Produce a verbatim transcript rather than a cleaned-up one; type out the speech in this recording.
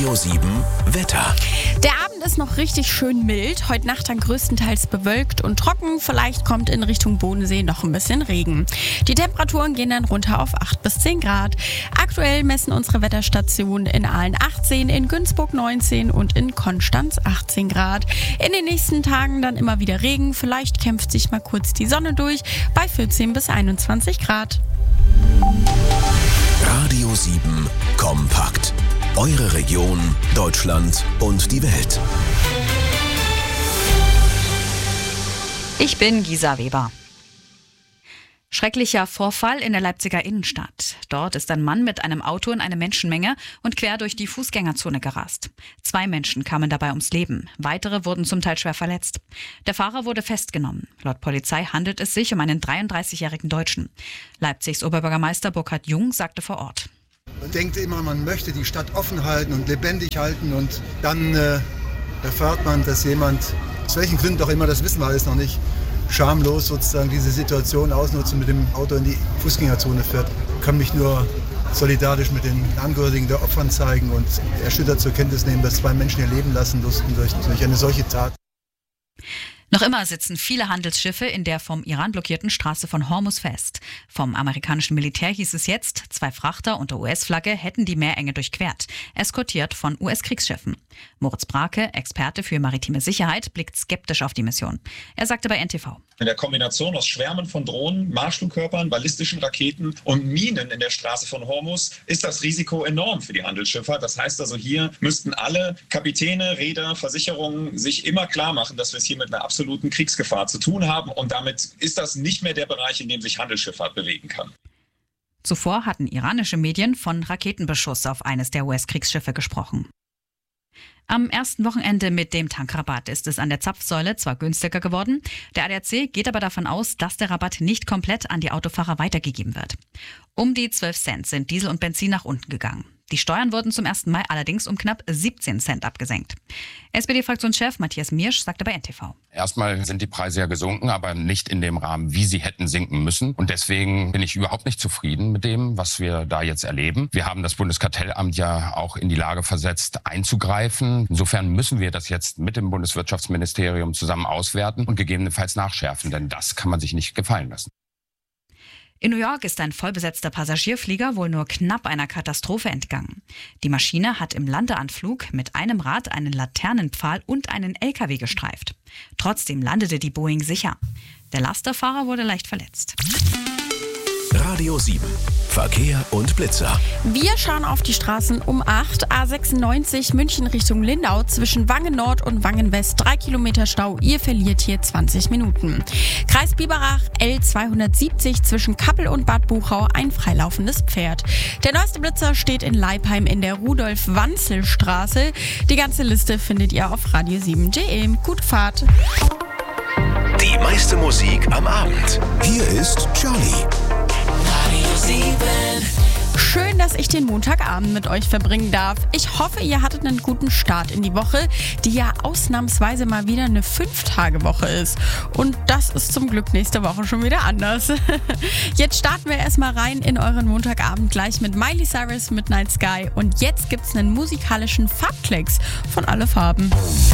Radio sieben Wetter. Der Abend ist noch richtig schön mild. Heute Nacht dann größtenteils bewölkt und trocken. Vielleicht kommt in Richtung Bodensee noch ein bisschen Regen. Die Temperaturen gehen dann runter auf acht bis zehn Grad. Aktuell messen unsere Wetterstationen in Aalen achtzehn, in Günzburg neunzehn und in Konstanz achtzehn Grad. In den nächsten Tagen dann immer wieder Regen. Vielleicht kämpft sich mal kurz die Sonne durch bei vierzehn bis einundzwanzig Grad. Radio sieben Kompakt. Eure Region, Deutschland und die Welt. Ich bin Gisa Weber. Schrecklicher Vorfall in der Leipziger Innenstadt. Dort ist ein Mann mit einem Auto in eine Menschenmenge und quer durch die Fußgängerzone gerast. Zwei Menschen kamen dabei ums Leben. Weitere wurden zum Teil schwer verletzt. Der Fahrer wurde festgenommen. Laut Polizei handelt es sich um einen dreiunddreißigjährigen Deutschen. Leipzigs Oberbürgermeister Burkhard Jung sagte vor Ort: Man denkt immer, man möchte die Stadt offen halten und lebendig halten, und dann äh, erfährt man, dass jemand, aus welchen Gründen auch immer, das wissen wir alles noch nicht, schamlos sozusagen diese Situation ausnutzt und mit dem Auto in die Fußgängerzone fährt. Ich kann mich nur solidarisch mit den Angehörigen der Opfern zeigen und erschüttert zur Kenntnis nehmen, dass zwei Menschen ihr Leben lassen mussten durch, durch eine solche Tat. Noch immer sitzen viele Handelsschiffe in der vom Iran blockierten Straße von Hormuz fest. Vom amerikanischen Militär hieß es jetzt, zwei Frachter unter U S-Flagge hätten die Meerenge durchquert, eskortiert von U S-Kriegsschiffen. Moritz Brake, Experte für maritime Sicherheit, blickt skeptisch auf die Mission. Er sagte bei N T V: In der Kombination aus Schwärmen von Drohnen, Marschflugkörpern, ballistischen Raketen und Minen in der Straße von Hormuz ist das Risiko enorm für die Handelsschifffahrt. Das heißt also, hier müssten alle Kapitäne, Reeder, Versicherungen sich immer klar machen, dass wir es hier mit einer absoluten Kriegsgefahr zu tun haben. Und damit ist das nicht mehr der Bereich, in dem sich Handelsschifffahrt bewegen kann. Zuvor hatten iranische Medien von Raketenbeschuss auf eines der U S-Kriegsschiffe gesprochen. Am ersten Wochenende mit dem Tankrabatt ist es an der Zapfsäule zwar günstiger geworden, der A D A C geht aber davon aus, dass der Rabatt nicht komplett an die Autofahrer weitergegeben wird. Um die zwölf Cent sind Diesel und Benzin nach unten gegangen. Die Steuern wurden zum ersten Mai allerdings um knapp siebzehn Cent abgesenkt. S P D-Fraktionschef Matthias Miersch sagte bei N T V: Erstmal sind die Preise ja gesunken, aber nicht in dem Rahmen, wie sie hätten sinken müssen. Und deswegen bin ich überhaupt nicht zufrieden mit dem, was wir da jetzt erleben. Wir haben das Bundeskartellamt ja auch in die Lage versetzt, einzugreifen. Insofern müssen wir das jetzt mit dem Bundeswirtschaftsministerium zusammen auswerten und gegebenenfalls nachschärfen, denn das kann man sich nicht gefallen lassen. In New York ist ein vollbesetzter Passagierflieger wohl nur knapp einer Katastrophe entgangen. Die Maschine hat im Landeanflug mit einem Rad einen Laternenpfahl und einen L K W gestreift. Trotzdem landete die Boeing sicher. Der Lasterfahrer wurde leicht verletzt. Radio sieben Verkehr und Blitzer. Wir schauen auf die Straßen um acht. A sechsundneunzig München Richtung Lindau zwischen Wangen Nord und Wangen West. Drei Kilometer Stau. Ihr verliert hier zwanzig Minuten. Kreis Biberach L zweihundertsiebzig zwischen Kappel und Bad Buchau. Ein freilaufendes Pferd. Der neueste Blitzer steht in Leipheim in der Rudolf-Wanzel-Straße. Die ganze Liste findet ihr auf radio sieben punkt de. Gute Fahrt. Die meiste Musik am Abend. Hier ist Charlie. Schön, dass ich den Montagabend mit euch verbringen darf. Ich hoffe, ihr hattet einen guten Start in die Woche, die ja ausnahmsweise mal wieder eine Fünf-Tage-Woche ist. Und das ist zum Glück nächste Woche schon wieder anders. Jetzt starten wir erstmal rein in euren Montagabend gleich mit Miley Cyrus, Midnight Sky. Und jetzt gibt's einen musikalischen Farbklecks von Alle Farben.